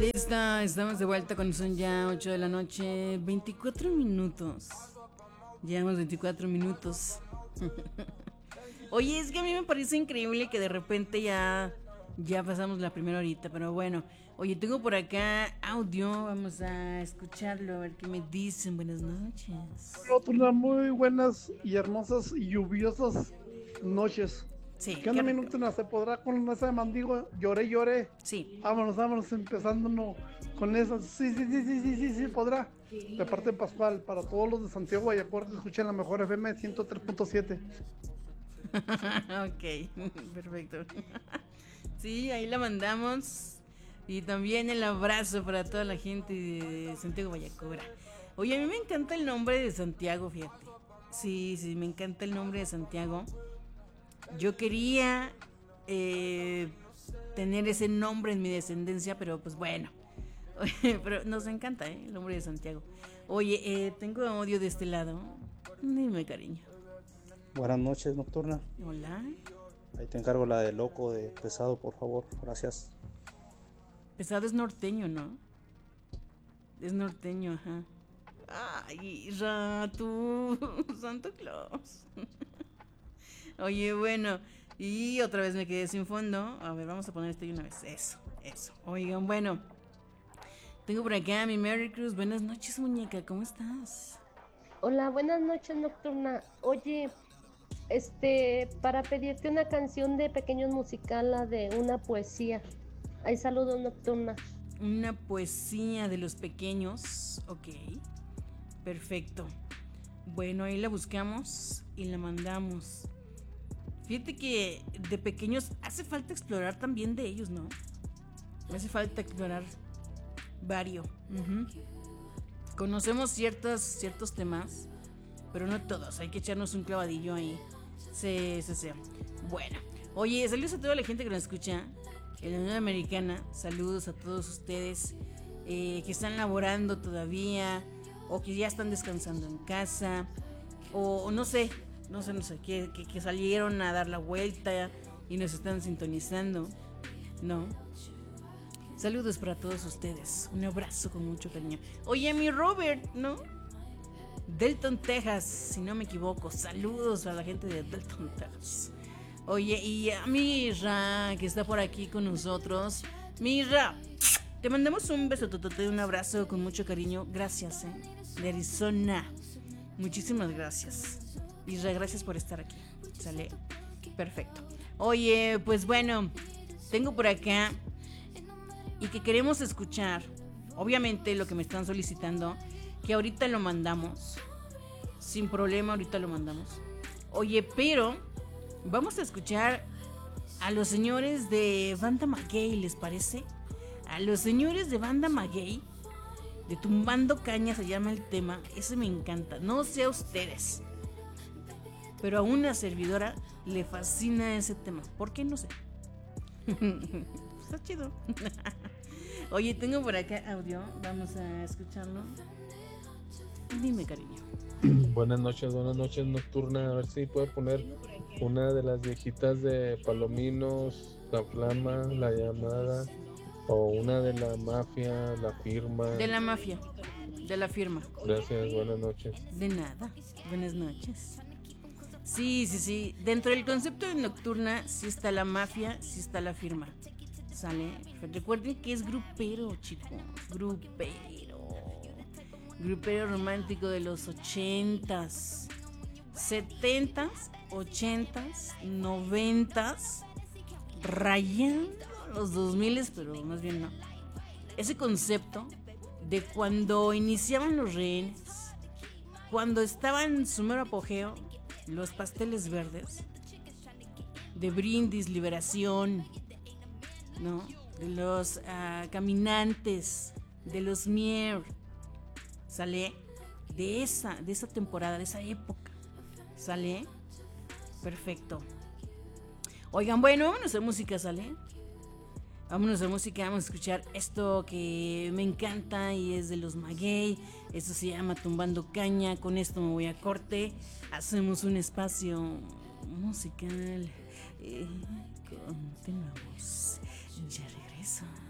Estamos de vuelta cuando son ya 8 de la noche, 24 minutos. Llevamos 24 minutos. Oye, es que a mí me parece increíble que de repente ya pasamos la primera horita, pero bueno. Oye, tengo por acá audio, vamos a escucharlo, a ver qué me dicen. Buenas noches. Otra muy buenas y hermosas y lluviosas noches. Sí, ¿Qué qué onda, mi rico. Nocturna? ¿Se podrá con esa de Mandigo? Lloré, lloré. Sí. Vámonos, empezándonos con eso. Sí, podrá. De parte de Pascual, para todos los de Santiago Guayacuar que escuchen la mejor FM 103.7. Ok, perfecto. Sí, ahí la mandamos. Y también el abrazo para toda la gente de Santiago Guayacura. Oye, a mí me encanta el nombre de Santiago, fíjate. Sí, me encanta el nombre de Santiago. Yo quería tener ese nombre en mi descendencia, pero pues bueno. Pero nos encanta, el nombre de Santiago. Oye, tengo audio de este lado. Dime, cariño. Buenas noches, Nocturna. Hola. Ahí te encargo la de loco de pesado, por favor. Gracias. Pesado es norteño, ¿no? Es norteño, ajá. Ay, tú, Santa Claus. Oye, bueno, y otra vez me quedé sin fondo. A ver, vamos a poner este de una vez. Eso. Oigan, bueno. Tengo por acá a mi Mary Cruz. Buenas noches, muñeca, ¿cómo estás? Hola, buenas noches, Nocturna. Oye, para pedirte una canción de Pequeños Musical, la de una poesía. Hay saludos, Nocturna. Una poesía de los pequeños. Ok, perfecto. Bueno, ahí la buscamos y la mandamos. Fíjate que de pequeños hace falta explorar también de ellos, ¿no? Hace falta explorar varios. Conocemos ciertos temas, pero no todos. Hay que echarnos un clavadillo ahí. Sí. Bueno, oye, saludos a toda la gente que nos escucha en la Unión Americana. Saludos a todos ustedes que están laborando todavía o que ya están descansando en casa o no sé, que salieron a dar la vuelta y nos están sintonizando, ¿no? Saludos para todos ustedes, un abrazo con mucho cariño. Oye, mi Robert, ¿no? Delton, Texas, si no me equivoco. Saludos a la gente de Delton, Texas. Oye, y a Mirra, que está por aquí con nosotros. Mirra, te mandamos un beso, un abrazo con mucho cariño. Gracias, de Arizona. Muchísimas gracias. Mirra, gracias por estar aquí. ¿Sale? Perfecto. Oye, pues bueno, tengo por acá y que queremos escuchar, obviamente lo que me están solicitando, que ahorita lo mandamos, sin problema, ahorita lo mandamos. Oye, pero vamos a escuchar a los señores de Banda Maguey, ¿les parece? A los señores de Banda Maguey, de Tumbando Caña se llama el tema, ese me encanta, no sé a ustedes, pero a una servidora le fascina ese tema, ¿por qué? No sé. Está chido. Oye, tengo por acá audio, vamos a escucharlo. Dime, cariño. Buenas noches, Nocturna. A ver si puede poner una de las viejitas de Palominos, La Flama, La Llamada, o una de La Mafia, La Firma. De la mafia, de la firma. Gracias, buenas noches. De nada, buenas noches. Sí. Dentro del concepto de Nocturna, sí está la mafia, sí está la firma. ¿Sale? Recuerden que es grupero, chicos. Grupero romántico de los 80s, 70s, 80s, 90s, rayando los 2000s, pero más bien no. Ese concepto de cuando iniciaban los rehenes, cuando estaban en su mero apogeo, los pasteles verdes, de Brindis, Liberación, ¿no? De los caminantes, de los Mier, ¿sale? De esa temporada, de esa época, ¿sale? Perfecto. Oigan, bueno, vámonos a música, ¿sale? Vámonos a música, vamos a escuchar esto que me encanta y es de los Maguey. Esto se llama Tumbando Caña. Con esto me voy a corte. Hacemos un espacio musical. Continuamos. Ya regreso.